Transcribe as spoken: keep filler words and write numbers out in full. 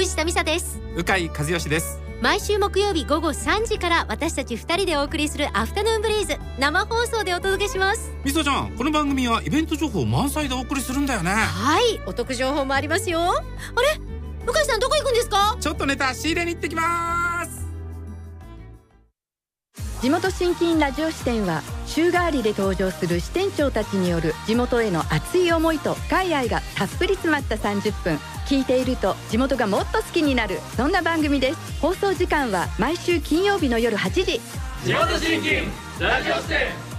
藤田美沙です。 鵜飼和義です。 毎週木曜日午後さんじから私たちふたりでお送りするアフタヌーンブリーズ、生放送でお届けします。 みそちゃん、この番組はイベント情報満載でお送りするんだよね。 はい、お得情報もありますよ。あれ、向井さんどこ行くんですか？ ちょっとネタ仕入れに行ってきます。 地元新金ラジオ支店は週替わりで登場する支店長たちによる地元への熱い思いと深い愛がたっぷり詰まったさんじゅっぷん。聞いていると地元がもっと好きになる、そんな番組です。放送時間は毎週金曜日の夜はちじ。 地元新金ラジオ支店。